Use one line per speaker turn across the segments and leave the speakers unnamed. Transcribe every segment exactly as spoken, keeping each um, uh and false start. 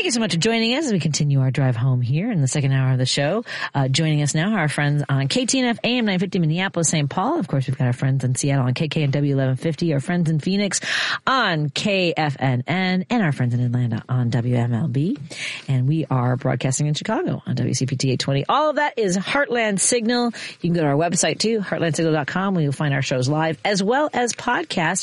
you so much for joining us as we continue our drive home here in the second hour of the show. Uh, joining us now are our friends on K T N F A M nine fifty Minneapolis, Saint Paul. Of course, we've got our friends in Seattle on K K N W eleven fifty, our friends in Phoenix on K F N N, and our friends in Atlanta on W M L B. And we are broadcasting in Chicago on W C P T eight twenty. All of that is Heartland Signal. You can go to our website too, heartland signal dot com, where you'll find our shows live as well as podcasts.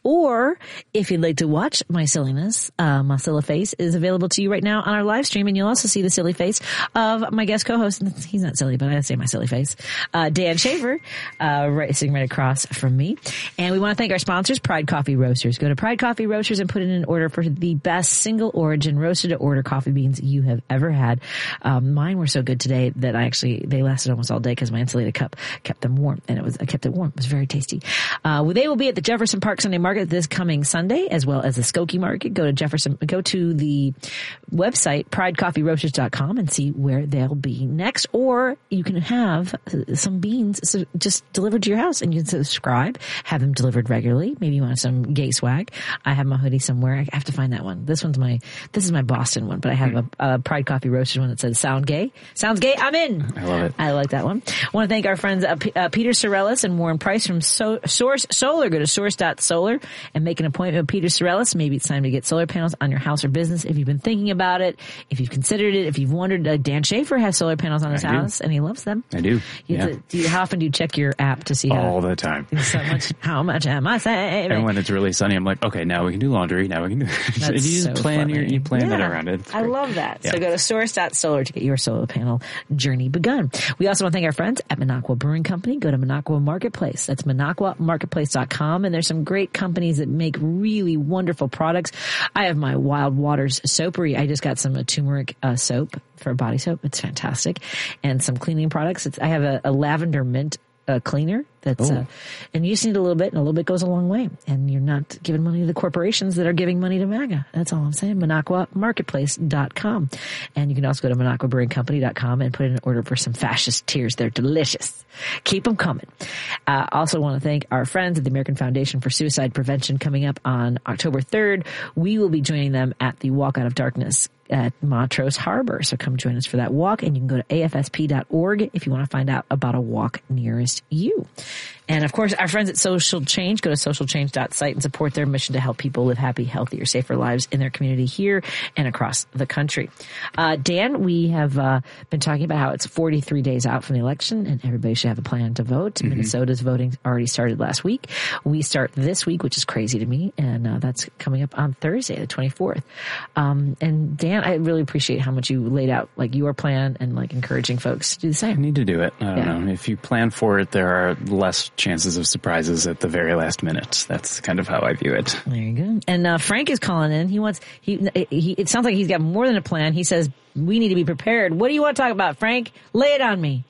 Or if you'd like to watch my silliness, uh, my silly face is available to you right now on our live stream, and you'll also see the silly face of my guest co-host. He's not silly, but I say my silly face. Uh, Dan Schaefer, uh, right, sitting right across from me. And we want to thank our sponsors, Pride Coffee Roasters. Go to Pride Coffee Roasters and put in an order for the best single origin roasted to order coffee beans you have ever had. Um, mine were so good today that I actually, they lasted almost all day because my insulated cup kept them warm, and it was, I kept it warm. It was very tasty. Uh, well, they will be at the Jefferson Park Sunday Market this coming Sunday, as well as the Skokie Market. Go to Jefferson, go to the website, pride coffee roasters dot com, and see where they'll be next. Or you can have some beans just delivered to your house, and you can subscribe, have them delivered regularly. Maybe you want some gay swag. I have my hoodie somewhere. I have to find that one. This one's my, this is my Boston one, but I have a, a Pride Coffee Roasters one that says "Sound Gay." Sounds gay. I'm in.
I love it.
I like that one. I want to thank our friends uh, P- uh, Peter Sorellis and Warren Price from so- Source Solar. Go to source dot solar and make an appointment with Peter Sorellis. Maybe it's time to get solar panels on your house or business. If you've been thinking about it, if you've considered it, if you've wondered, uh, Dan Schaefer has solar panels on his
I
house,
do.
and he loves them.
I do.
You
Yeah.
to, do you, how often do you check your app to see
all
how,
the time?
So much. How much am I saving?
And when it's really sunny, I'm like, okay, now we can do laundry. Now we can do.
That's
you just
so
plan
funny.
your, you plan
yeah.
that around it. It's
I
great.
love that.
Yeah.
So go to source dot solar to get your solar panel journey begun. We also want to thank our friends at Minocqua Brewing Company. Go to Minocqua Marketplace. That's minocqua marketplace dot com, and there's some great companies that make really wonderful products. I have my Wild Waters soapery. I just got some uh, turmeric uh, soap for body soap. It's fantastic. And some cleaning products. It's, I have a, a lavender mint uh, cleaner. That's, uh, and you just need a little bit, and a little bit goes a long way. And you're not giving money to the corporations that are giving money to MAGA. That's all I'm saying. minocqua marketplace dot com. And you can also go to minocqua brewing company dot com and put in an order for some fascist tears. They're delicious. Keep them coming. Uh, also want to thank our friends at the American Foundation for Suicide Prevention coming up on October third. We will be joining them at the Walk Out of Darkness at Montrose Harbor. So come join us for that walk, and you can go to A F S P dot org if you want to find out about a walk nearest you. And of course, our friends at Social Change, go to social change dot site and support their mission to help people live happy, healthier, safer lives in their community here and across the country. Uh, Dan, we have uh, been talking about how it's forty-three days out from the election and everybody should have a plan to vote. Mm-hmm. Minnesota's voting already started last week. We start this week, which is crazy to me, and uh, that's coming up on Thursday, the twenty-fourth. Um, and Dan, I really appreciate how much you laid out like your plan and like encouraging folks to do the same.
You need to do it. I don't
Yeah.
know. If you plan for it, there are less chances of surprises at the very last minute. That's kind of how I view it.
There you go. And uh, Frank is calling in. He wants. He, he. It sounds like he's got more than a plan. He says we need to be prepared. What do you want to talk about, Frank? Lay it on me.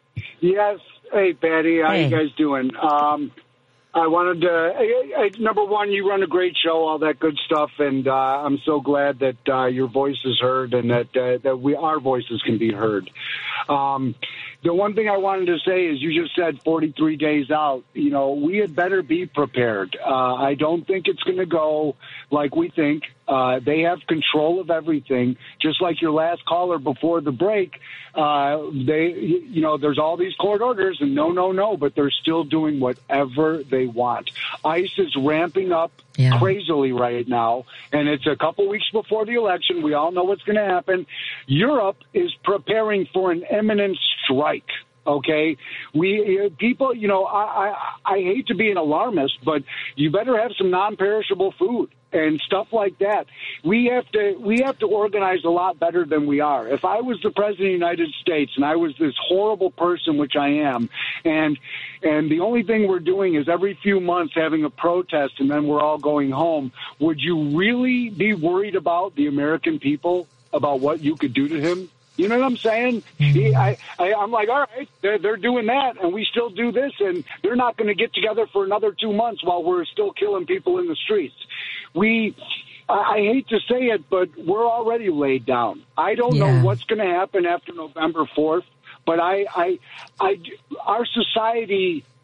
Yes. Hey, Patty. How
Hey.
you guys doing? Um, I wanted to. I, I, number one, you run a great show, all that good stuff, and uh, I'm so glad that uh, your voice is heard and that uh, that we our voices can be heard. Um, the one thing I wanted to say is you just said forty-three days out. You know, we had better be prepared. Uh, I don't think it's going to go like we think. Uh, they have control of everything, just like your last caller before the break. Uh, they, you know, there's all these court orders and no, no, no, but they're still doing whatever they want. ICE is ramping up
Yeah.
crazily right now, and it's a couple weeks before the election. We all know what's going to happen. Europe is preparing for an imminent strike. Okay, we people, you know, I, I I hate to be an alarmist, but you better have some non-perishable food and stuff like that. We have to we have to organize a lot better than we are. If I was the president of the United States and I was this horrible person, which I am, and and the only thing we're doing is every few months having a protest and then we're all going home, would you really be worried about the American people, about what you could do to him? You know what I'm saying? He, I, I, I'm like, all right, they're, they're doing that, and we still do this, and they're not going to get together for another two months while we're still killing people in the streets. We, I, I hate to say it, but we're already laid down. I don't
Yeah.
know what's going to happen after November fourth, but I, I, I, our society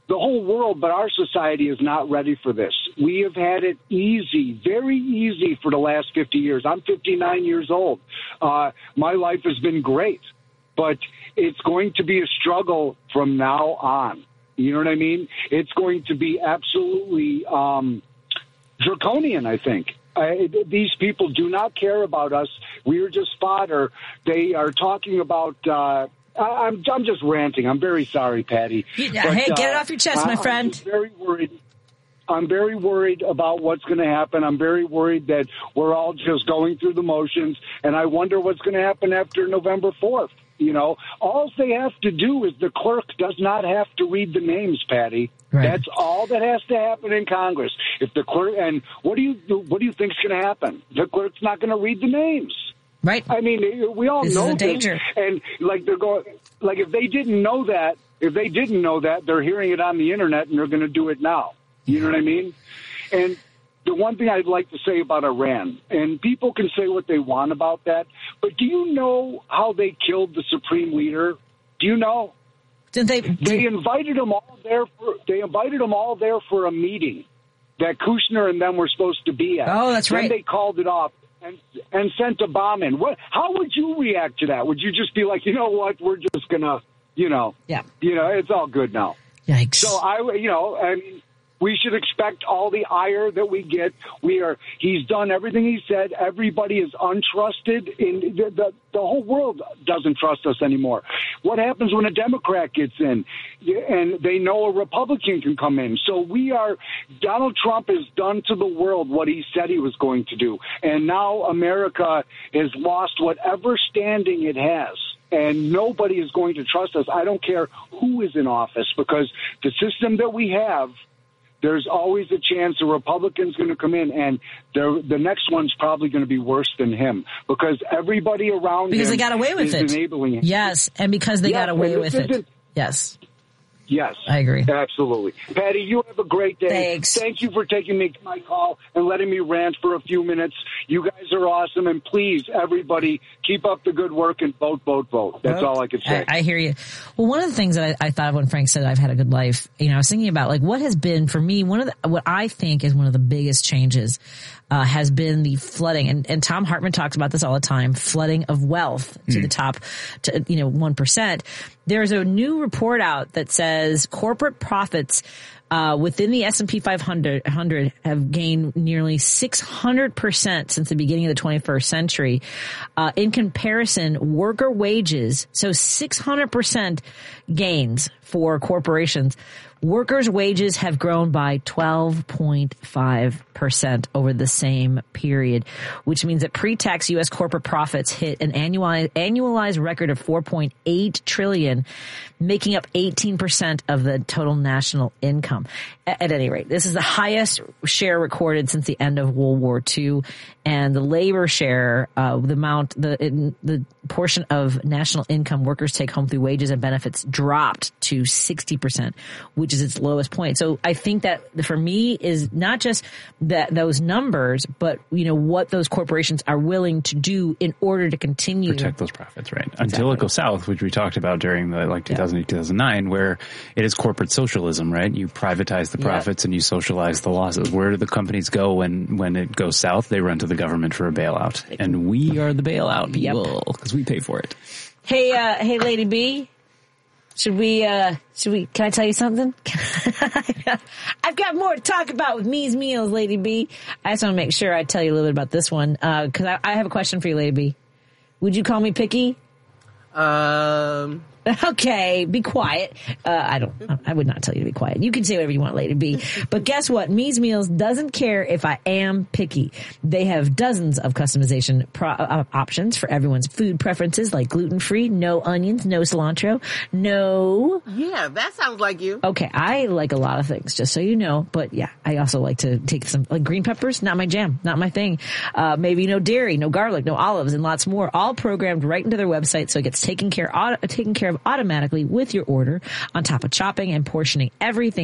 the whole world, but our society is not ready for this. We have had it easy, very easy for the last fifty years. I'm fifty-nine years old. Uh, my life has been great, but it's going to be a struggle from now on. You know what I mean? It's going to be absolutely um, draconian, I think. Uh, these people do not care about us. We are just fodder. They are talking about... Uh, I'm I'm just ranting. I'm very sorry, Patty.
Yeah,
but,
hey, get it
uh,
off your chest, my
I'm
friend.
just very worried. I'm very worried about what's going to happen. I'm very worried that we're all just going through the motions, and I wonder what's going to happen after November fourth. You know, all they have to do is the clerk does not have to read the names, Patty.
Right.
That's all that has to happen in Congress. If the clerk, and what do you what do you think's going to happen? The clerk's not going to read the names.
Right.
I mean, we all
this
know
is a
this,
danger.
and like they're going, like if they didn't know that, if they didn't know that, they're hearing it on the internet and they're going to do it now. You know what I mean? And the one thing I'd like to say about Iran, and people can say what they want about that, but do you know how they killed the supreme leader? Do you know?
Did they?
They invited them all there. For, they invited them all there for a meeting that Kushner and them were supposed to be at.
Oh, that's right.
Then they called it off. And, and sent a bomb in. What? How would you react to that? Would you just be like, you know what, we're just gonna, you know,
yeah,
you know, it's all good now.
Yikes!
So I, you know, I mean, we should expect all the ire that we get. We are. He's done everything he said. Everybody is untrusted. In the, the the whole world doesn't trust us anymore. What happens when a Democrat gets in, and they know a Republican can come in? So we are. Donald Trump has done to the world what he said he was going to do, and now America has lost whatever standing it has. And nobody is going to trust us. I don't care who is in office, because the system that we have, there's always a chance a Republican's going to come in, and the next one's probably going to be worse than him, because everybody around
because
him
they got away with
is
it.
enabling him.
Yes, and because they
yeah,
got away with it.
Isn't,
yes.
Yes.
I agree.
Absolutely. Patty, you have a great day.
Thanks.
Thank you for taking me my call and letting me rant for a few minutes. You guys are awesome, and please, everybody, keep up the good work and vote, vote, vote. That's all I can say.
I, I hear you. Well, one of the things that I, I thought of when Frank said I've had a good life, you know, I was thinking about like what has been for me, one of the, what I think is one of the biggest changes uh, has been the flooding. And, and Tom Hartman talks about this all the time, flooding of wealth to mm. the top, to, you know, one percent. There's a new report out that says corporate profits uh, within the S and P five hundred have gained nearly six hundred percent since the beginning of the twenty-first century. Uh, in comparison, worker wages, so six hundred percent gains for corporations. Workers' wages have grown by twelve point five percent over the same period, which means that pre-tax U S corporate profits hit an annualized, annualized record of four point eight trillion dollars, making up eighteen percent of the total national income. At, at any rate, this is the highest share recorded since the end of World War Two, and the labor share, uh, the amount, the in, the portion of national income workers take home through wages and benefits dropped to sixty percent, which is its lowest point. So I think that for me is not just that those numbers, but you know what those corporations are willing to do in order to continue
protect those profits, right?
Exactly.
Until it goes south, which we talked about during the like two thousand eight, yeah. two thousand nine, where it is corporate socialism, right? You privatize the profits, yeah. and you socialize the losses. Where do the companies go when when it goes south? They run to the government for a bailout, and we are the bailout people because we pay for it.
Hey, uh, hey, Lady B. Should we, uh, should we, can I tell you something? I've got more to talk about with Me's Meals, Lady B. I just want to make sure I tell you a little bit about this one, uh, cause I, I have a question for you, Lady B. Would you call me picky?
Um,
Okay, be quiet. Uh, I don't, I would not tell you to be quiet. You can say whatever you want, Lady B. But guess what? Me's Meals doesn't care if I am picky. They have dozens of customization pro- uh, options for everyone's food preferences, like gluten-free, no onions, no cilantro, no...
Yeah, that sounds like you.
Okay, I like a lot of things, just so you know. But yeah, I also like to take some, like green peppers, not my jam, not my thing. Uh, maybe no dairy, no garlic, no olives, and lots more, all programmed right into their website, so it gets taken care, auto, taken care of automatically with your order, on top of chopping and portioning everything